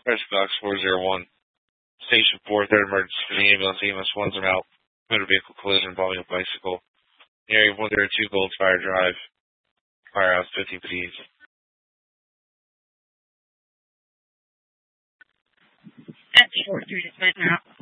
Rescue Box 401. Station 4, third emergency for the ambulance. EMS 1's are out. Motor vehicle collision involving a bicycle. Area 102 Goldspire Drive. Firehouse 50 P's. That's short, you're just right now.